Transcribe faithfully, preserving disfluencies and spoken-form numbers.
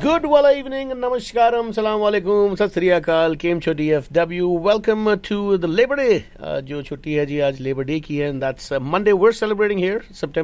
Good वाला evening, नमस्कारम, सलाम वालेकुम, सत श्री अकाल, केम छो D F W, welcome to the labour day. जो छुट्टी है जी, आज लेबर डे की है, and that's Monday we are celebrating here, September